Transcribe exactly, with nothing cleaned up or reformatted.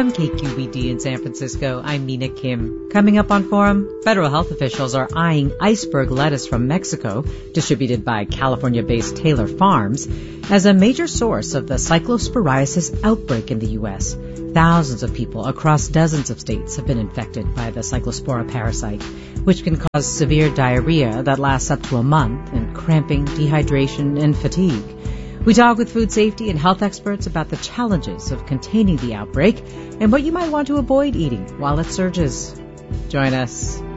From K Q B D in San Francisco, I'm Mina Kim. Coming up on Forum, federal health officials are eyeing iceberg lettuce from Mexico, distributed by California-based Taylor Farms, as a major source of the cyclosporiasis outbreak in the U S. Thousands of people across dozens of states have been infected by the cyclospora parasite, which can cause severe diarrhea that lasts up to a month and cramping, dehydration, and fatigue. We talk with food safety and health experts about the challenges of containing the outbreak and what you might want to avoid eating while it surges. Join us.